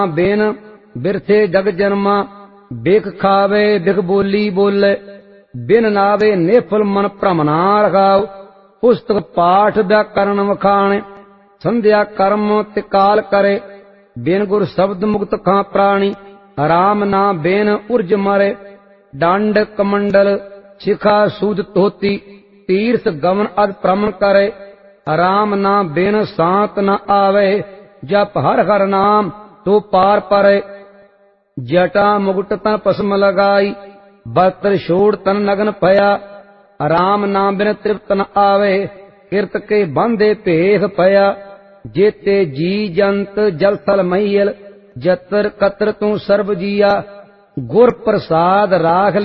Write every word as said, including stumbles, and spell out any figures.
Ben बिरथे जग जन्मा, बिख खावे बिख बोली बोले, बिन नावे नेफल मन भ्रम ना रखाओ। पुस्तक पाठ व्याकरण वखाणे, संध्या कर्म तिकाल करे, बिन गुर शब्द मुक्त खां प्राणी, राम ना बेन उर्ज मरे। डांड कमंडल शिखा सूद धोती, तीर्थ गमन अद भ्रमण करे, राम ना बेन सांत न आवे, जप हर हर नाम तो पार परे। जटा मुकुट तन पसम लगाई, बस्त्र छोड़ तन नगन भया, राम नाम बिन तृप्त न आवे, किरत के बांधे भेख भया। जेते जी जंत जल थल महियल, जतर कतर तू सर्ब जिया, गुर प्रसाद राख